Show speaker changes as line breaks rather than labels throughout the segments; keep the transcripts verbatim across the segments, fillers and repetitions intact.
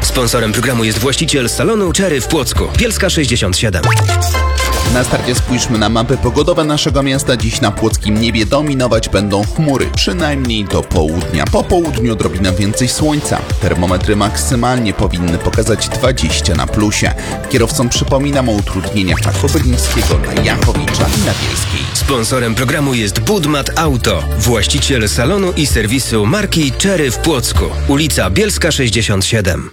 Sponsorem programu jest właściciel salonu Cherry w Płocku. Bielska sześćdziesiąt siedem.
Na starcie spójrzmy na mapy pogodowe naszego miasta. Dziś na płockim niebie dominować będą chmury, przynajmniej do południa. Po południu odrobinę więcej słońca. Termometry maksymalnie powinny pokazać dwadzieścia na plusie. Kierowcom przypominam o utrudnieniach na Kobylińskiego, na Jachowicza i na Bielskiej.
Sponsorem programu jest Budmat Auto. Właściciel salonu i serwisu marki Cherry w Płocku. Ulica Bielska sześćdziesiąt siedem.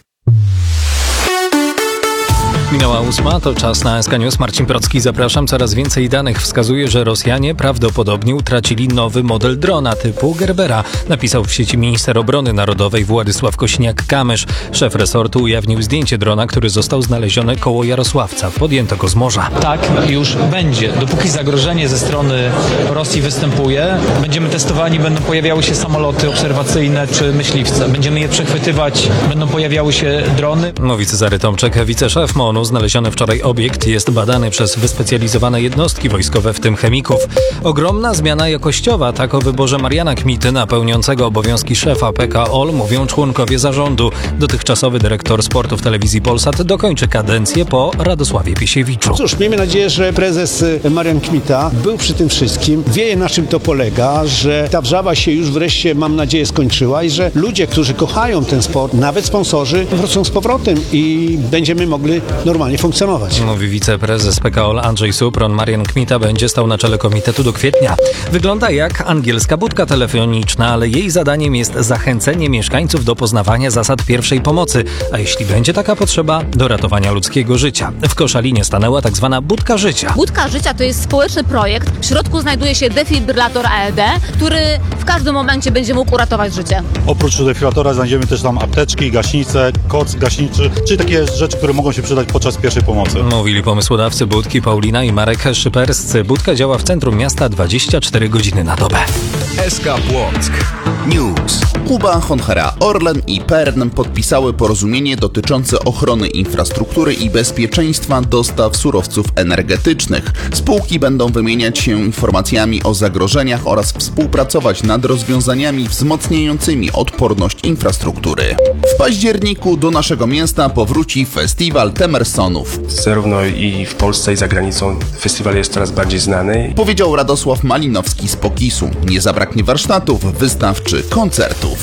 Minęła ósma, to czas na S K News. Marcin Procki, zapraszam. Coraz więcej danych wskazuje, że Rosjanie prawdopodobnie utracili nowy model drona typu Gerbera, napisał w sieci minister obrony narodowej Władysław Kośniak-Kamysz. Szef resortu ujawnił zdjęcie drona, który został znaleziony koło Jarosławca. Podjęto go z morza.
Tak już będzie. Dopóki zagrożenie ze strony Rosji występuje, będziemy testowani, będą pojawiały się samoloty obserwacyjne czy myśliwce. Będziemy je przechwytywać, będą pojawiały się drony.
Mówi Cezary Tomczek, wiceszef M O N-u. Znaleziony wczoraj obiekt jest badany przez wyspecjalizowane jednostki wojskowe, w tym chemików. Ogromna zmiana jakościowa, tak o wyborze Mariana Kmity na pełniącego obowiązki szefa P K O L mówią członkowie zarządu. Dotychczasowy dyrektor sportu w telewizji Polsat dokończy kadencję po Radosławie Pisiewiczu.
Cóż, miejmy nadzieję, że prezes Marian Kmita był przy tym wszystkim, wie na czym to polega, że ta wrzawa się już wreszcie, mam nadzieję, skończyła i że ludzie, którzy kochają ten sport, nawet sponsorzy, wrócą z powrotem i będziemy mogli normalnie funkcjonować.
Mówi wiceprezes P K O L Andrzej Supron. Marian Kmita będzie stał na czele komitetu do kwietnia. Wygląda jak angielska budka telefoniczna, ale jej zadaniem jest zachęcenie mieszkańców do poznawania zasad pierwszej pomocy, a jeśli będzie taka potrzeba, do ratowania ludzkiego życia. W Koszalinie stanęła tak zwana budka życia.
Budka życia to jest społeczny projekt. W środku znajduje się defibrylator A E D, który w każdym momencie będzie mógł uratować życie.
Oprócz defibrylatora znajdziemy też tam apteczki, gaśnice, koc gaśniczy, czyli takie rzeczy, które mogą się przydać podczas pierwszej pomocy.
Mówili pomysłodawcy budki Paulina i Marek Szyperscy. Budka działa w centrum miasta dwadzieścia cztery godziny na dobę.
S K Płock News.
Kuba, Honchara, Orlen i Pern podpisały porozumienie dotyczące ochrony infrastruktury i bezpieczeństwa dostaw surowców energetycznych. Spółki będą wymieniać się informacjami o zagrożeniach oraz współpracować nad rozwiązaniami wzmacniającymi odporność infrastruktury. W październiku do naszego miasta powróci festiwal Temersonów.
Zarówno i w Polsce, i za granicą festiwal jest coraz bardziej znany.
Powiedział Radosław Malinowski z Pokisu. Nie zabraknie warsztatów, wystaw czy koncertów.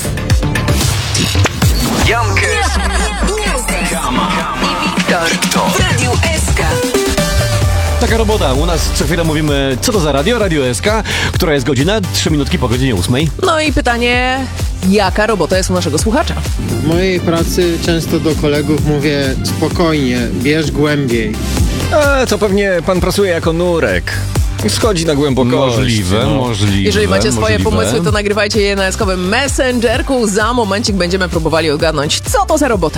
Jankes i Wiktor w Radiu S K.
Taka robota. U nas co chwilę mówimy, co to za radio? Radio S K, która jest godzina, trzy minutki po godzinie ósmej.
No i pytanie, jaka robota jest u naszego słuchacza?
W mojej pracy często do kolegów mówię spokojnie, bierz głębiej.
A, to pewnie pan pracuje jako nurek. Schodzi na głębokość.
Możliwe,
no.
możliwe.
Jeżeli macie swoje
możliwe.
pomysły, to nagrywajcie je na eskowym Messengerku. Za momencik będziemy próbowali odgadnąć, co to za robota.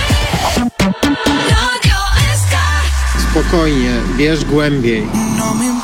Spokojnie, bierz głębiej.